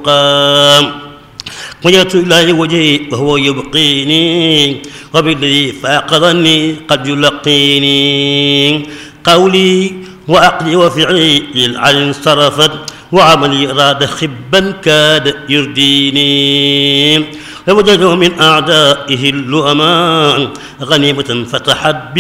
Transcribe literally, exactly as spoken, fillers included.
مقام وجدت إلهي وجهي وهو يبقيني وبالذي فاقظني قد يلقيني قولي وعقلي وفعلي للعلي انصرفت وعملي راد خبا كاد يرديني لوجده من أعدائه اللؤمان غنيمة فتحت